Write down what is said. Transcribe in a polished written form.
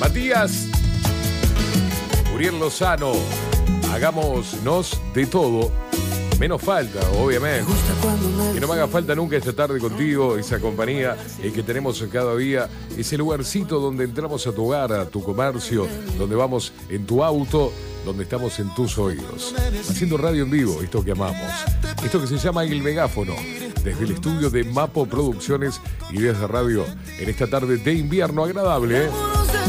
Matías, Uriel Lozano, hagámonos de todo. Menos falta, obviamente. Que no me haga falta nunca esta tarde contigo, esa compañía que tenemos cada día, ese lugarcito donde entramos a tu hogar, a tu comercio, donde vamos en tu auto, donde estamos en tus oídos. Haciendo radio en vivo, esto que amamos. Esto que se llama El Megáfono, desde el estudio de Mapo Producciones y desde radio, en esta tarde de invierno agradable, ¿eh?